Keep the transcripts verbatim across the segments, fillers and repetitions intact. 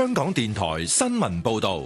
香港電台新聞報道。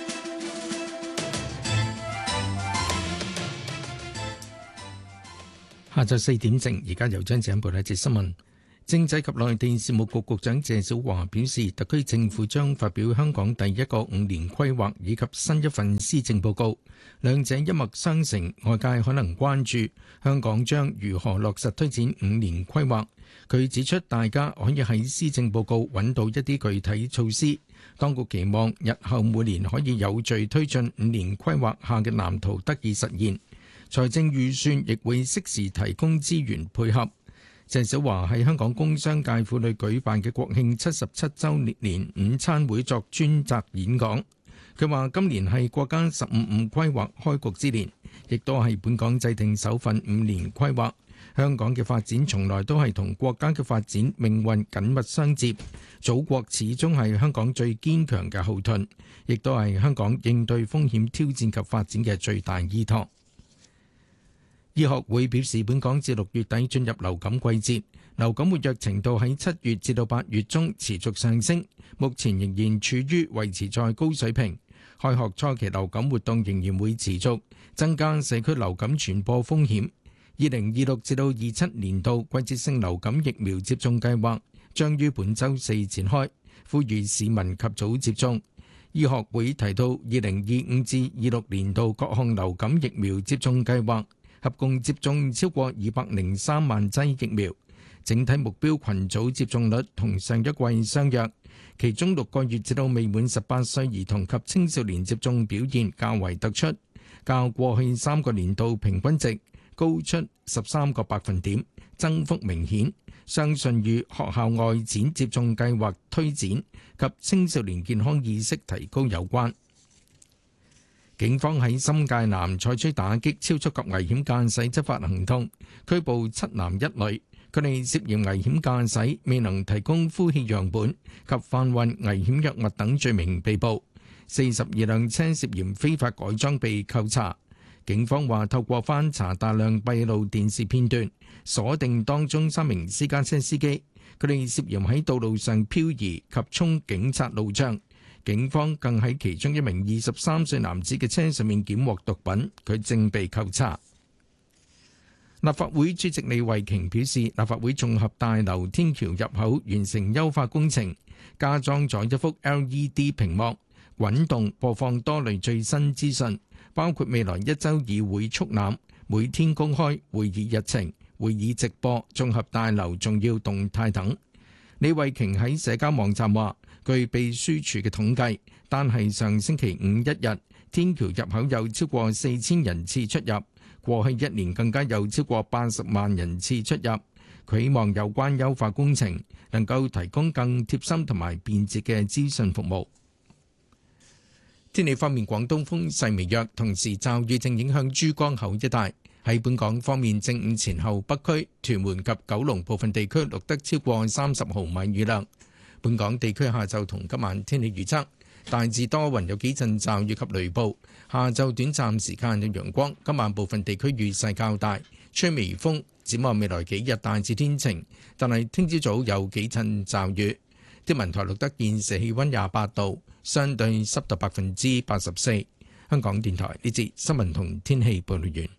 下晝四點正，而家由張子欣報道一節新聞。政制及內地事務局局長謝小華表示，特區政府將發表香港第一個五年規劃以及新一份施政報告，兩者一脈相承，外界可能關注香港將如何落實推展五年規劃。佢指出，大家可以喺施政報告揾到一啲具體措施，當局期望日後每年可以有序推進五年規劃下嘅藍圖得以實現。財政預算亦會適時提供資源配合。謝小華喺香港工商界婦女舉辦嘅國慶七十七週年午餐會作專責演講。佢話今年係國家十五五規劃開局之年，亦都係本港制定首份五年規劃。香港嘅發展從來都係同國家嘅發展命運緊密相接，祖國始終係香港最堅強嘅後盾，亦都係香港應對風險挑戰及發展嘅最大依託。醫學會表示，本港至六月底進入流感季節，流感活躍程度喺七月至到八月中持續上升，目前仍然處於維持在高水平。開學初期流感活動仍然會持續，增加社區流感傳播風險。二零二六至到二七年度季節性流感疫苗接種計劃將於本週四展開，呼籲市民及早接種。醫學會提到，二零二五至二六年度各項流感疫苗接種計劃合共接種超過二百零三萬劑疫苗，整體目標群組接種率同上一季相若，其中六個月至到未滿十八歲兒童及青少年接種表現較為突出，較過去三個年度平均值高出十三個百分點，增幅明顯，相信與學校外展接種計劃推展及青少年健康意識提高有關。警方喺新界南採取打擊超速及危險駕駛執法行動，拘捕七男一女，佢哋涉嫌危險駕駛、未能提供呼氣樣本及販運危險藥物等罪名被捕。四十二輛車涉嫌非法改裝被扣查。警方話透過翻查大量閉路電視片段，鎖定當中三名私家車司機，佢哋涉嫌喺道路上漂移及衝警察路障。警方更喺其中一名二十三歲男子嘅車上面檢獲毒品，佢正被扣查。立法會主席李慧瓊表示，立法會綜合大樓天橋入口完成優化工程，加裝咗一幅 L E D 屏幕，滾動播放多類最新資訊，包括未來一週議會速覽、每天公開會議日程、會議直播、綜合大樓重要動態等。李慧瓊喺社交網站話，據秘書處嘅統計，單係上星期五一日，天橋入口有超過四千人次出入，過去一年更加有超過八十萬人次出入。佢希望有關優化工程能夠提供更貼心同埋便捷嘅資訊服務。天氣方面，廣東風勢微弱，同時驟雨正影響珠江口一帶。喺本港方面，正午前後北區、屯門及九龍部分地區錄得超過三十毫米雨量。本港地區下晝同今晚天氣預測，大致多雲，有幾陣驟雨及雷暴。下晝短暫時間有陽光，今晚部分地區雨勢較大，吹微風。展望未來幾日大致天晴，但係聽朝早有幾陣驟雨。天文台錄得現時氣溫廿八度，相對濕度百分之八十四。香港電台呢節新聞同天氣報道完。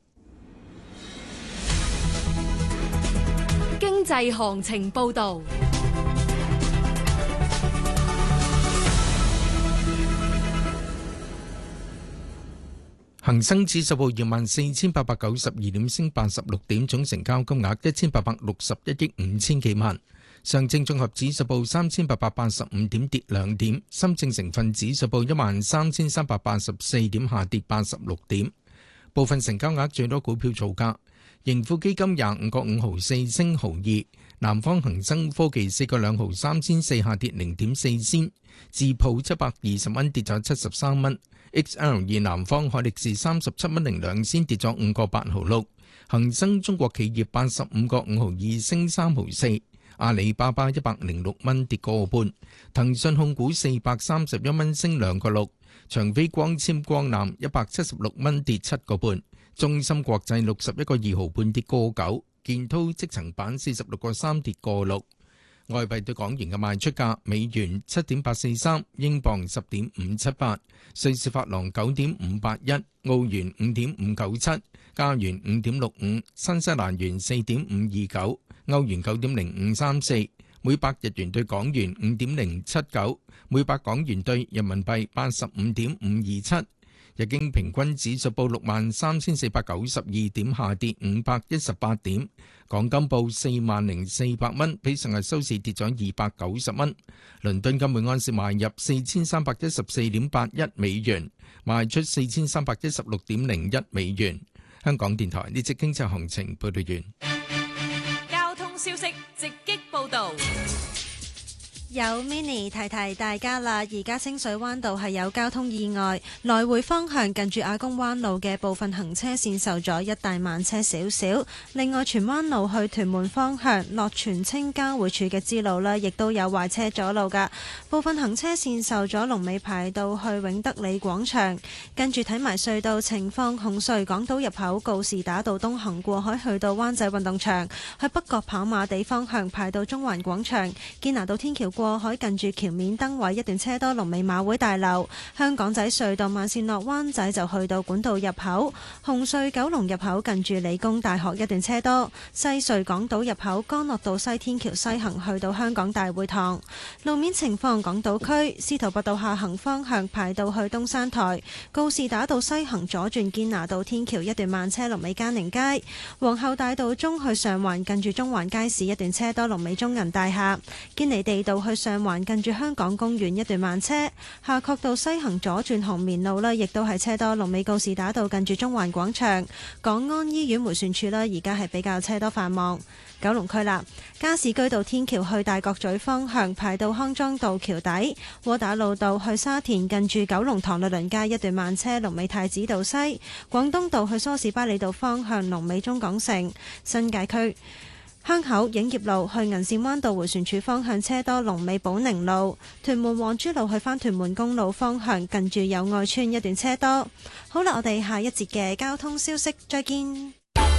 經濟行情報道。 恒生指數報二萬四千八百九十二點，升八十六點，總成交金額一千八百六十一億五千幾萬。上證綜合指數報三千八百八十五點，跌兩點。深證成分指數報一萬三千三百八十四點，下跌八十六點。部分成交額最多股票造價：盈富基金廿五個五毫四升毫二，南方恒生科技四個兩毫三千四下跌零點四仙，智普七百二十蚊跌咗七十三蚊。X L 二南方海力士三十七蚊零兩仙跌咗五個八毫六，恒生中國企業八十五個五毫二升三毫四，阿里巴巴一百零六蚊跌個半，騰訊控股四百三十一蚊升兩個六，長飛光纖光纜一百七十六蚊跌七個半，中芯國際六十一個二毫半跌個九，建滔積層板四十六個三跌個六。 外幣對港元嘅賣出價：美元七點八四三，英鎊十點五七八，瑞士法郎九點五八一，澳元五點五九七，加元五點六五，新西蘭元四點五二九，歐元九點零五三四，每百日元對港元五點零七九，每百港元對人民幣八十五點五二七。日經平均指數報六萬三千四百九十二點，下跌五百一十八點。港金報四萬零四百蚊，比上日收市跌咗二百九十蚊。倫敦金每安士買入四千三百一十四點八一美元，賣出四千三百一十六點零一美元。香港電台呢節經濟行情報道完。 交通消息直擊報道。 有 mini 提提大家啦，而家清水灣道係有交通意外，來回方向近住亞公灣路嘅部分行車線受阻，一帶慢車少少。另外，荃灣路去屯門方向落荃青交匯處嘅支路呢，亦都有壞車阻路噶，部分行車線受阻，龍尾排到去永德里廣場。跟住睇埋隧道情況，紅隧港島入口告士打道東行過海去到灣仔運動場，去北角跑馬地方向排到中環廣場，堅拿道天橋過海近住橋面燈位一段車多，龍尾馬會大樓。香港仔隧道慢線落灣仔就去到管道入口，紅隧九龍入口近住理工大學一段車多。西隧港島入口干諾道西天橋西行去到香港大會堂。路面情況，港島區司徒拔道下行方向排到去東山台，告士打道西行左轉堅拿道天橋一段慢車，龍尾嘉寧街。皇后大道中去上環近住中環街市一段車多，龍尾中銀大廈。堅尼地道去上環近住香港公園一段慢車，夏慤道西行左轉紅棉路呢亦都係車多，龍尾告士打道近住中環廣場。港安醫院迴旋處呢而家係比較車多繁忙。九龍區啦，加士居道天橋去大角咀方向排到康莊道橋底，窩打老道去沙田近住九龍塘律倫街一段慢車，龍尾太子道西。廣東道去梳士巴利道方向龍尾中港城。新界區香口影業路去銀線灣道迴旋處方向車多，龍尾寶寧路。屯門皇珠路去返屯門公路方向近住友愛邨一段車多。好啦，我哋下一節嘅交通消息再見。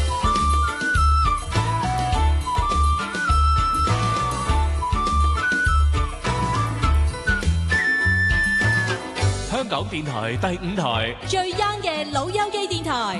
香港電台第五台最 young 嘅老友記電台。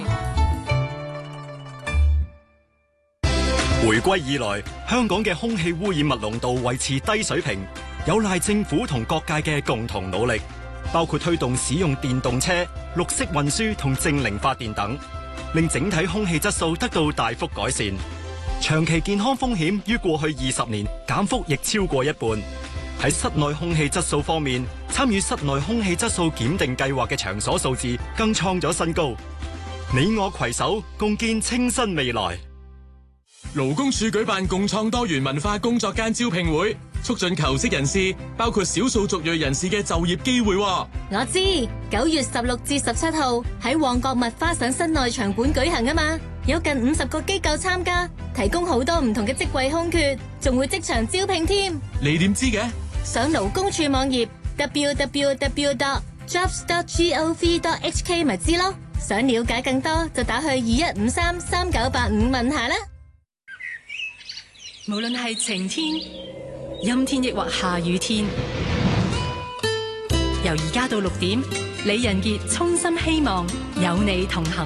回歸以來，香港嘅空氣污染物濃度維持低水平，有賴政府同各界嘅共同努力，包括推動使用電動車、綠色運輸同淨零發電等，令整體空氣質素得到大幅改善。長期健康風險於過去二十年減幅亦超過一半。喺室內空氣質素方面，參與室內空氣質素檢定計劃嘅場所數字更創咗新高。你我攜手共建清新未來。 勞工處舉辦共創多元文化工作間招聘會，促進求職人士，包括少數族裔人士嘅就業機會。 我知九月十六至十七號喺旺角麥花臣室內場館舉行啊嘛，有近五十個機構參加，提供好多唔同嘅職位空缺，仲會即場招聘添。 你點知嘅？ 上勞工處網頁 double-u double-u double-u dot jobs dot gov dot h k 咪知咯。想了解更多就打去二一五三三九八五問下啦。 無論係晴天、陰天抑或下雨天，由而家到六點，李仁傑衷心希望有你同行。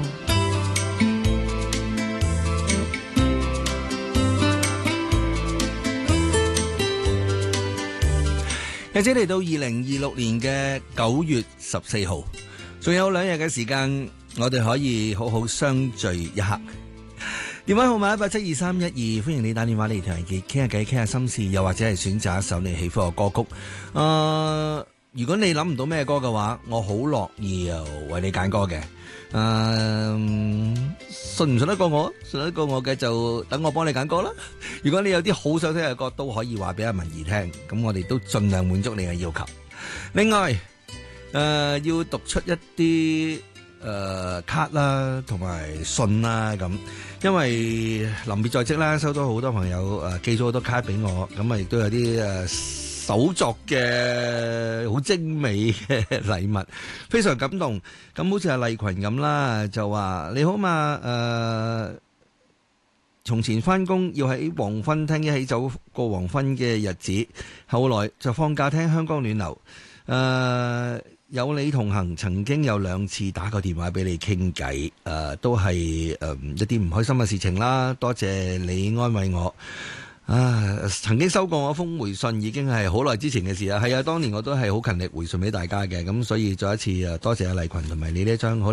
日子嚟到二零二六年嘅九月十四號，仲有兩日嘅時間，我哋可以好好相聚一刻。電話號碼一八七二三一二，歡迎你打電話嚟同人哋傾下偈，傾下心事，又或者係選擇一首你喜歡嘅歌曲。誒、呃，如果你諗唔到咩歌嘅話，我好樂意又為你揀歌嘅。誒、呃，信唔信得過我？信得過我嘅就等我幫你揀歌啦。如果你有啲好想聽嘅歌，都可以話俾阿文怡聽，咁我哋都盡量滿足你嘅要求。另外，誒、呃，要讀出一啲誒、呃、卡啦，同埋信啦咁。因為臨別在即啦，收到好多朋友誒、呃、寄咗好多卡俾我，咁啊亦都有啲誒、呃、手作嘅好精美嘅禮物，非常感動。咁好似阿麗群咁啦，就話你好嘛，誒、呃、 從前返工要喺黃昏廳一起走過黃昏嘅日子，後來就放假聽香港暖流。誒、呃，有你同行，曾經有兩次打個電話俾你傾偈，誒、呃，都係誒、呃、一啲唔開心嘅事情啦。多謝你安慰我。啊！曾經收過我封回信，已經係好耐之前嘅事啦。係啊，當年我都係好勤力回信俾大家嘅，咁所以再一次誒多謝阿麗群同埋你呢張好